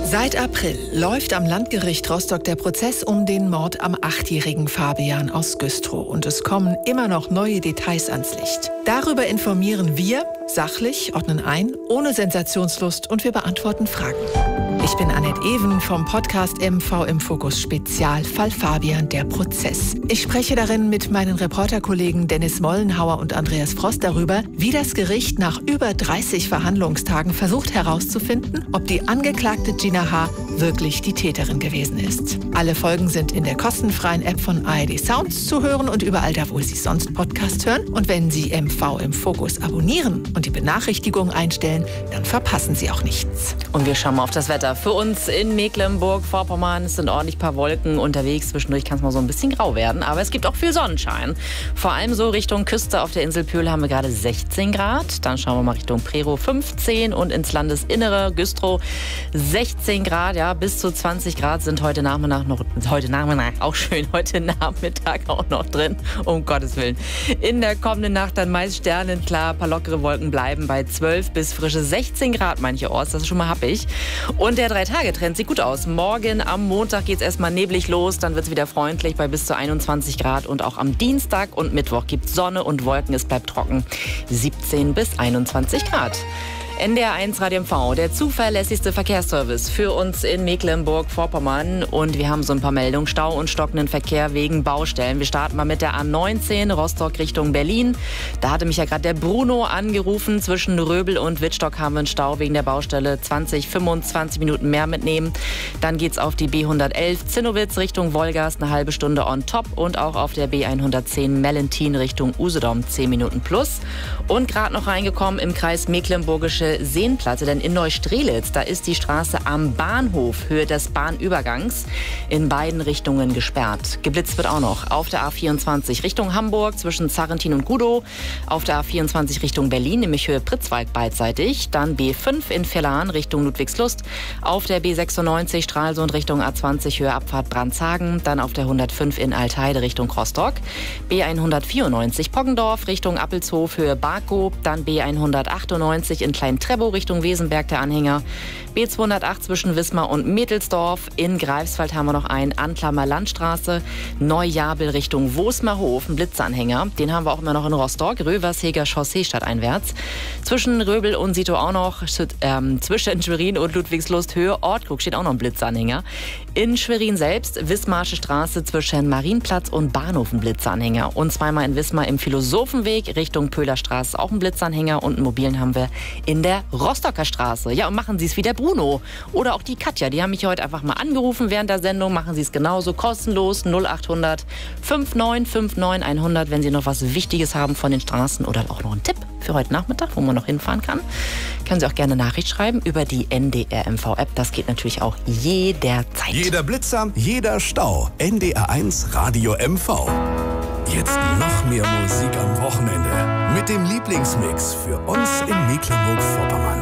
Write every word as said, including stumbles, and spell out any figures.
Seit April läuft am Landgericht Rostock der Prozess um den Mord am achtjährigen Fabian aus Güstrow. Und es kommen immer noch neue Details ans Licht. Darüber informieren wir sachlich, ordnen ein, ohne Sensationslust und wir beantworten Fragen. Ich bin Annette Even vom Podcast M V im Fokus Spezial Fall Fabian, der Prozess. Ich spreche darin mit meinen Reporterkollegen Dennis Mollenhauer und Andreas Frost darüber, wie das Gericht nach über dreißig Verhandlungstagen versucht herauszufinden, ob die Angeklagte Gina H. wirklich die Täterin gewesen ist. Alle Folgen sind in der kostenfreien App von A R D Sounds zu hören und überall da, wo Sie sonst Podcast hören. Und wenn Sie M V im Fokus abonnieren und die Benachrichtigungen einstellen, dann verpassen Sie auch nichts. Und wir schauen mal auf das Wetter. Für uns in Mecklenburg-Vorpommern, es sind ordentlich ein paar Wolken unterwegs. Zwischendurch kann es mal so ein bisschen grau werden, aber es gibt auch viel Sonnenschein. Vor allem so Richtung Küste auf der Insel Pöhl haben wir gerade sechzehn Grad. Dann schauen wir mal Richtung Prerow fünfzehn und ins Landesinnere Güstrow sechzehn Grad. Ja, bis zu zwanzig Grad sind heute Nachmittag noch, heute Nachmittag auch schön, heute Nachmittag auch noch drin, um Gottes Willen. In der kommenden Nacht dann meist sternenklar, ein paar lockere Wolken bleiben bei zwölf bis frische sechzehn Grad mancherorts, das ist schon mal happig. Und der Drei-Tage-Trend sieht gut aus. Morgen am Montag geht es erstmal neblig los, dann wird es wieder freundlich bei bis zu einundzwanzig Grad und auch am Dienstag und Mittwoch gibt es Sonne und Wolken, es bleibt trocken, siebzehn bis einundzwanzig Grad. N D R eins Radio M V, der zuverlässigste Verkehrsservice für uns in Mecklenburg-Vorpommern. Und wir haben so ein paar Meldungen. Stau und stockenden Verkehr wegen Baustellen. Wir starten mal mit der A neunzehn, Rostock Richtung Berlin. Da hatte mich ja gerade der Bruno angerufen. Zwischen Röbel und Wittstock haben wir einen Stau wegen der Baustelle. zwanzig, fünfundzwanzig Minuten mehr mitnehmen. Dann geht's auf die B hundertelf Zinnowitz Richtung Wolgast, eine halbe Stunde on top. Und auch auf der B hundertzehn Mellentin Richtung Usedom, zehn Minuten plus. Und gerade noch reingekommen im Kreis Mecklenburgische Seenplatte, denn in Neustrelitz, da ist die Straße am Bahnhof, Höhe des Bahnübergangs, in beiden Richtungen gesperrt. Geblitzt wird auch noch auf der A vierundzwanzig Richtung Hamburg zwischen Zarrentin und Gudow, auf der A vierundzwanzig Richtung Berlin, nämlich Höhe Pritzwalk beidseitig, dann B fünf in Villahn Richtung Ludwigslust, auf der B sechsundneunzig Stralsund Richtung A zwanzig Höhe Abfahrt Brandhagen, dann auf der hundertfünf in Altheide Richtung Rostock, B hundertvierundneunzig Poggendorf Richtung Appelshof Höhe Barkow, dann B hundertachtundneunzig in Klein Trebow Richtung Wesenberg der Anhänger. B zweihundertacht zwischen Wismar und Mädelsdorf. In Greifswald haben wir noch einen Antlammer Landstraße. Neujabel Richtung Wosmerhof, ein Blitzanhänger. Den haben wir auch immer noch in Rostock. Röversheger Chaussee stadteinwärts. Zwischen Röbel und Sito auch noch. Ähm, zwischen Schwerin und Ludwigslust Höhe Ortkrug steht auch noch ein Blitzanhänger. In Schwerin selbst Wismarsche Straße zwischen Marienplatz und Bahnhof ein Blitzanhänger. Und zweimal in Wismar im Philosophenweg Richtung Pöhler Straße auch ein Blitzanhänger. Und einen mobilen haben wir in der Rostocker Straße. Ja, und machen Sie es wie der Bruno oder auch die Katja. Die haben mich heute einfach mal angerufen während der Sendung. Machen Sie es genauso kostenlos. null achthundert neunundfünfzig neunundfünfzig hundert, wenn Sie noch was Wichtiges haben von den Straßen oder auch noch einen Tipp für heute Nachmittag, wo man noch hinfahren kann. Können Sie auch gerne Nachricht schreiben über die N D R M V-App. Das geht natürlich auch jederzeit. Jeder Blitzer, jeder Stau. N D R eins Radio M V. Jetzt noch mehr Musik am Wochenende mit dem Lieblingsmix für uns in Mecklenburg-Vorpommern.